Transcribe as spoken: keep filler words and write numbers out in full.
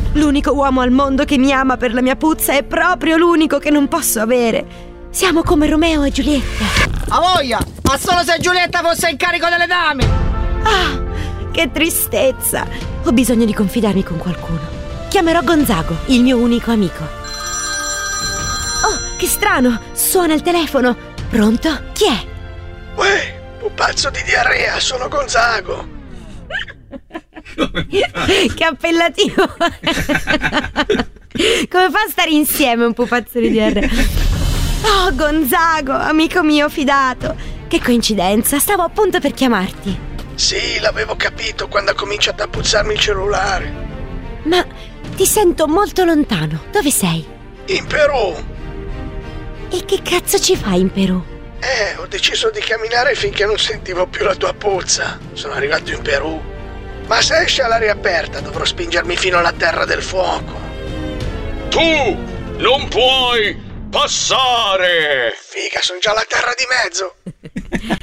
L'unico uomo al mondo che mi ama per la mia puzza è proprio l'unico che non posso avere. Siamo come Romeo e Giulietta. A voglia! Ma solo se Giulietta fosse in carico delle dame! Ah, che tristezza! Ho bisogno di confidarmi con qualcuno. Chiamerò Gonzago, il mio unico amico. Oh, che strano! Suona il telefono. Pronto? Chi è? Uè, pupazzo di diarrea, sono Gonzago. Che appellativo! Come fa a stare insieme un pupazzo di diarrea? Oh, Gonzago, amico mio fidato. Che coincidenza, stavo appunto per chiamarti. Sì, l'avevo capito quando ha cominciato a puzzarmi il cellulare. Ma ti sento molto lontano. Dove sei? In Perù. E che cazzo ci fai in Perù? Eh, ho deciso di camminare finché non sentivo più la tua puzza. Sono arrivato in Perù. Ma se esce all'aria aperta dovrò spingermi fino alla terra del fuoco. Tu non puoi passare! Figa, sono già alla terra di mezzo.